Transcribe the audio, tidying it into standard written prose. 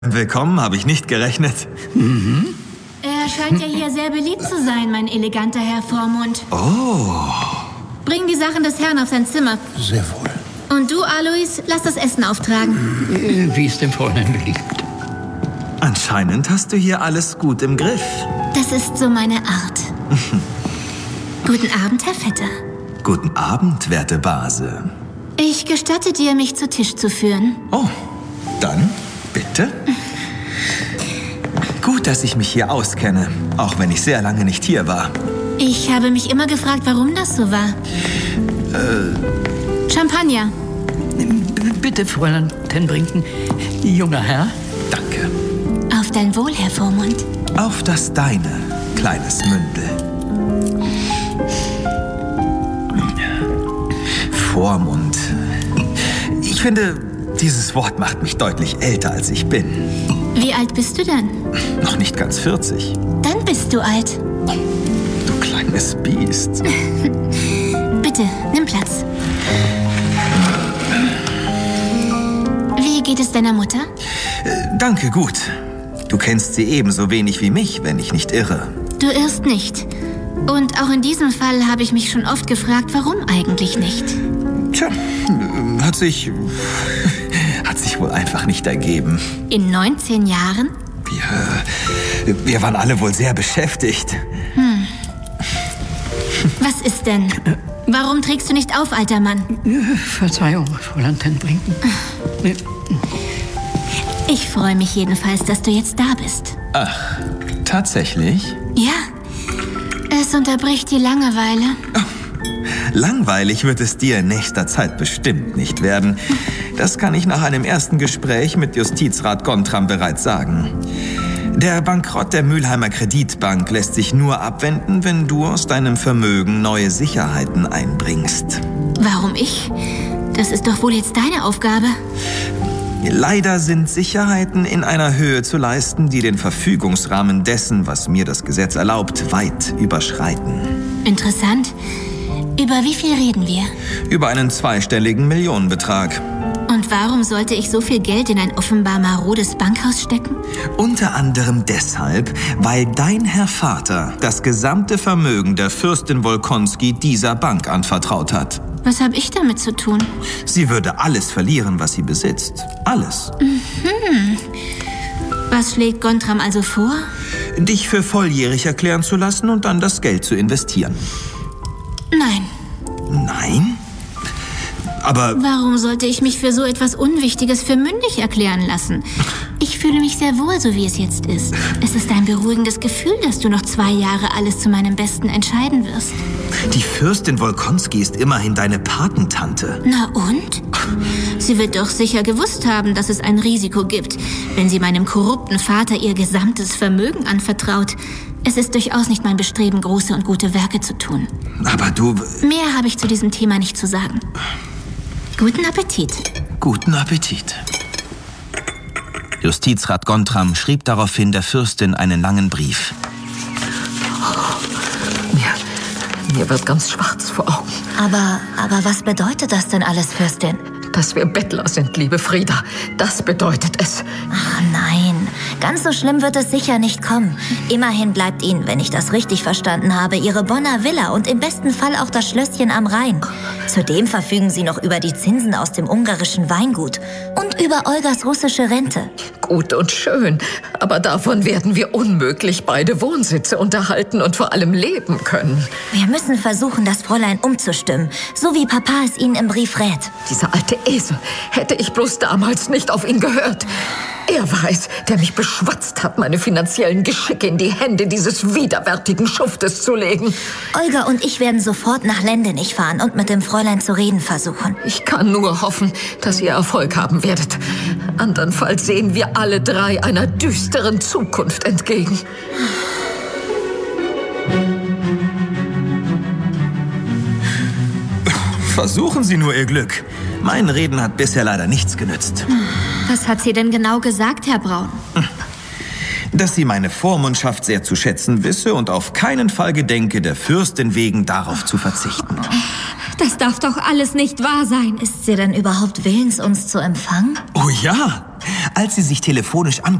Willkommen, habe ich nicht gerechnet. Er scheint ja hier sehr beliebt zu sein, mein eleganter Herr Vormund. Oh. Bring die Sachen des Herrn auf sein Zimmer. Sehr wohl. Und du, Alois, lass das Essen auftragen. Wie es dem Fräulein beliebt. Anscheinend hast du hier alles gut im Griff. Das ist so meine Art. Guten Abend, Herr Vetter. Guten Abend, werte Base. Ich gestatte dir, mich zu Tisch zu führen. Oh, dann bitte. Gut, dass ich mich hier auskenne, auch wenn ich sehr lange nicht hier war. Ich habe mich immer gefragt, warum das so war. Champagner. Bitte, Fräulein Tenbrinken. Junger Herr. Danke. Auf dein Wohl, Herr Vormund. Auf das Deine, kleines Mündel. Vormund. Ich finde, dieses Wort macht mich deutlich älter, als ich bin. Wie alt bist du denn? Noch nicht ganz 40. Dann bist du alt. Du kleines Biest. Bitte, nimm Platz. Wie geht es deiner Mutter? Danke, gut. Du kennst sie ebenso wenig wie mich, wenn ich nicht irre. Du irrst nicht. Und auch in diesem Fall habe ich mich schon oft gefragt, warum eigentlich nicht? Tja, hat sich wohl einfach nicht ergeben. In 19 Jahren? Wir waren alle wohl sehr beschäftigt. Was ist denn? Warum trägst du nicht auf, alter Mann? Verzeihung, Fräulein Tenbrinken. Ich freue mich jedenfalls, dass du jetzt da bist. Ach, tatsächlich? Ja, es unterbricht die Langeweile. Langweilig wird es dir in nächster Zeit bestimmt nicht werden. Das kann ich nach einem ersten Gespräch mit Justizrat Gontram bereits sagen. Der Bankrott der Mülheimer Kreditbank lässt sich nur abwenden, wenn du aus deinem Vermögen neue Sicherheiten einbringst. Warum ich? Das ist doch wohl jetzt deine Aufgabe. Leider sind Sicherheiten in einer Höhe zu leisten, die den Verfügungsrahmen dessen, was mir das Gesetz erlaubt, weit überschreiten. Interessant. Über wie viel reden wir? Über einen zweistelligen Millionenbetrag. Und warum sollte ich so viel Geld in ein offenbar marodes Bankhaus stecken? Unter anderem deshalb, weil dein Herr Vater das gesamte Vermögen der Fürstin Wolkonski dieser Bank anvertraut hat. Was habe ich damit zu tun? Sie würde alles verlieren, was sie besitzt. Alles. Was schlägt Gontram also vor? Dich für volljährig erklären zu lassen und dann das Geld zu investieren. Nein. Nein? Aber Warum sollte ich mich für so etwas Unwichtiges für mündig erklären lassen? Ich fühle mich sehr wohl, so wie es jetzt ist. Es ist ein beruhigendes Gefühl, dass du noch 2 Jahre alles zu meinem Besten entscheiden wirst. die Fürstin Wolkonski ist immerhin deine Patentante. Na und? Sie wird doch sicher gewusst haben, dass es ein Risiko gibt, wenn sie meinem korrupten Vater ihr gesamtes Vermögen anvertraut. Es ist durchaus nicht mein Bestreben, große und gute Werke zu tun. Aber du... Mehr habe ich zu diesem Thema nicht zu sagen. Guten Appetit. Guten Appetit. Justizrat Gontram schrieb daraufhin der Fürstin einen langen Brief. Mir wird ganz schwarz vor Augen. Aber was bedeutet das denn alles, Fürstin? Dass wir Bettler sind, liebe Frieda. Das bedeutet es. Ach nein, ganz so schlimm wird es sicher nicht kommen. Immerhin bleibt Ihnen, wenn ich das richtig verstanden habe, Ihre Bonner Villa und im besten Fall auch das Schlösschen am Rhein. Zudem verfügen Sie noch über die Zinsen aus dem ungarischen Weingut und über Olgas russische Rente. Gut und schön, aber davon werden wir unmöglich beide Wohnsitze unterhalten und vor allem leben können. Wir müssen versuchen, das Fräulein umzustimmen, so wie Papa es Ihnen im Brief rät. Dieser alte Esel, hätte ich bloß damals nicht auf ihn gehört. Er war es, der mich beschwatzt hat, meine finanziellen Geschicke in die Hände dieses widerwärtigen Schuftes zu legen. Olga und ich werden sofort nach Lendenich fahren und mit dem Fräulein zu reden versuchen. Ich kann nur hoffen, dass ihr Erfolg haben werdet. Andernfalls sehen wir alle 3 einer düsteren Zukunft entgegen. Versuchen Sie nur Ihr Glück. Mein Reden hat bisher leider nichts genützt. Was hat sie denn genau gesagt, Herr Braun? Dass sie meine Vormundschaft sehr zu schätzen wisse und auf keinen Fall gedenke, der Fürstin wegen darauf zu verzichten. Das darf doch alles nicht wahr sein. Ist sie denn überhaupt willens, uns zu empfangen? Oh ja! Als sie sich telefonisch